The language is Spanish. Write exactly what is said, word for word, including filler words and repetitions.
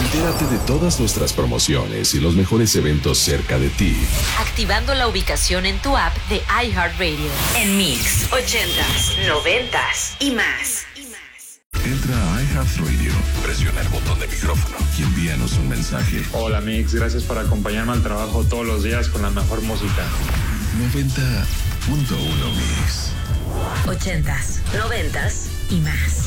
Entérate de todas nuestras promociones y los mejores eventos cerca de ti, activando la ubicación en tu app de iHeartRadio. En Mix ochentas, noventas y más. Entra a iHeartRadio, presiona el botón de micrófono y envíanos un mensaje. Hola Mix, gracias por acompañarme al trabajo todos los días con la mejor música. noventa punto uno Mix. Ochentas, noventas y más.